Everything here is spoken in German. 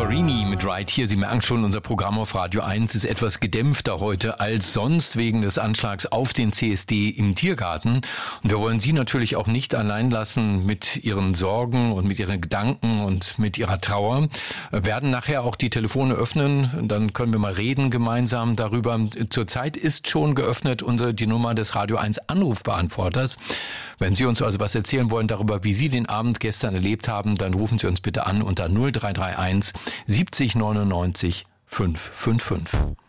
Torini mit Right Here. Sie merken schon, unser Programm auf Radio 1 ist etwas gedämpfter heute als sonst wegen des Anschlags auf den CSD im Tiergarten. Und wir wollen Sie natürlich auch nicht allein lassen mit Ihren Sorgen und mit Ihren Gedanken und mit Ihrer Trauer. Wir werden nachher auch die Telefone öffnen, dann können wir mal reden gemeinsam darüber. Zurzeit ist schon geöffnet die Nummer des Radio 1 Anrufbeantworters. Wenn Sie uns also was erzählen wollen darüber, wie Sie den Abend gestern erlebt haben, dann rufen Sie uns bitte an unter 0331 70 99 555.